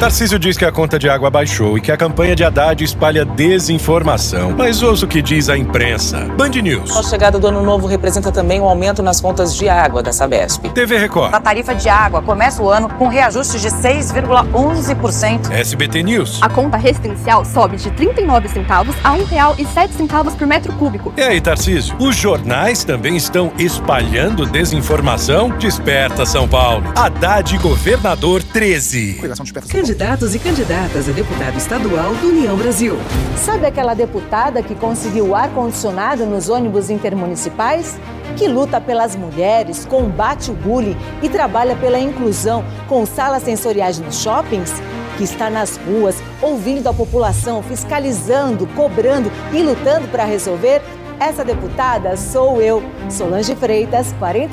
Tarcísio diz que a conta de água baixou e que a campanha de Haddad espalha desinformação. Mas ouça o que diz a imprensa. Band News. A chegada do ano novo representa também um aumento nas contas de água da Sabesp. TV Record. A tarifa de água começa o ano com reajuste de 6,11%. SBT News. A conta residencial sobe de 39 centavos a R$ 1,07 por metro cúbico. E aí, Tarcísio? Os jornais também estão espalhando desinformação? Desperta, São Paulo. Haddad Governador 13. Candidatos e candidatas a deputado estadual do União Brasil. Sabe aquela deputada que conseguiu ar-condicionado nos ônibus intermunicipais? Que luta pelas mulheres, combate o bullying e trabalha pela inclusão com salas sensoriais nos shoppings? Que está nas ruas, ouvindo a população, fiscalizando, cobrando e lutando para resolver? Essa deputada sou eu, Solange Freitas,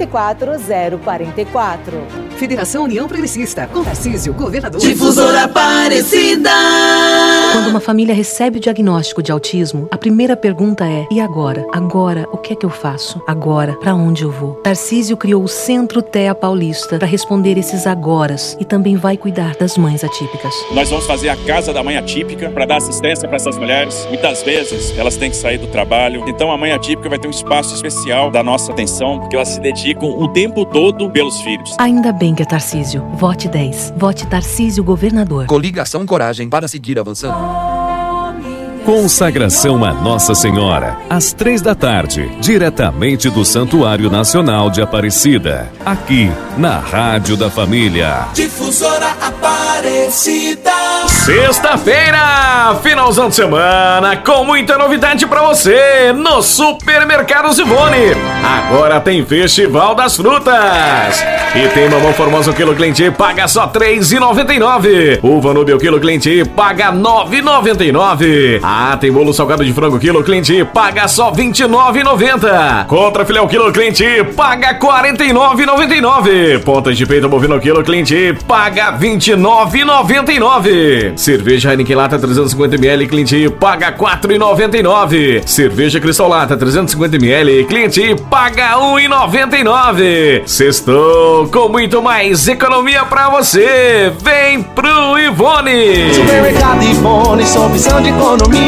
44044. Federação União Progressista, com Tarcísio, governador. Difusora Aparecida. Quando uma família recebe o diagnóstico de autismo, a primeira pergunta é: e agora? Agora, o que é que eu faço? Agora, para onde eu vou? Tarcísio criou o Centro TEA Paulista para responder esses agoras e também vai cuidar das mães atípicas. Nós vamos fazer a Casa da Mãe Atípica para dar assistência para essas mulheres. Muitas vezes elas têm que sair do trabalho, então a Mãe Atípica vai ter um espaço especial da nossa atenção, porque elas se dedicam o tempo todo pelos filhos. Ainda bem que é Tarcísio. Vote 10. Vote Tarcísio Governador. Coligação Coragem para seguir avançando. Consagração a Nossa Senhora, às 3h, diretamente do Santuário Nacional de Aparecida, aqui na Rádio da Família. Difusora Aparecida. Sexta-feira, finalzão de semana, com muita novidade pra você no Supermercados Ivone. Agora tem Festival das Frutas. E tem mamão formosa o quilo Cliente paga só R$ 3,99. Uva Nube o quilo Cliente paga R$ 9,99. Ah, tem bolo salgado de frango quilo Cliente paga só R$ 29,90. Contra filé o quilo Cliente paga R$ 49,99. Pontas de peito bovino quilo Cliente paga R$ 29,99. Cerveja Heineken Lata 350ml Cliente paga R$ 4,99. Cerveja Cristal Lata 350ml Cliente paga R$ 1,99. Sextou com muito mais economia pra você. Vem pro Ivone. Supermercado Ivone, sua opção de economia.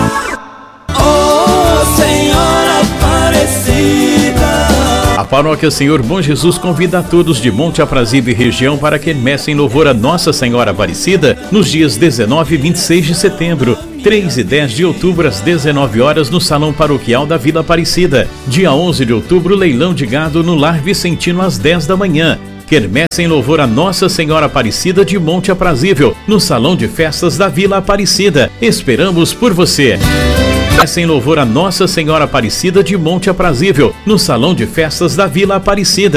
Oh, Senhora Aparecida. A Paróquia Senhor Bom Jesus convida a todos de Monte Aprazível e região para que messem louvor a Nossa Senhora Aparecida nos dias 19 e 26 de setembro, 3 e 10 de outubro às 19 horas no Salão Paroquial da Vila Aparecida. Dia 11 de outubro, leilão de gado no Lar Vicentino às 10 da manhã. Quermesse em louvor a Nossa Senhora Aparecida de Monte Aprazível, no Salão de Festas da Vila Aparecida. Esperamos por você. Quermesse em louvor a Nossa Senhora Aparecida de Monte Aprazível, no Salão de Festas da Vila Aparecida.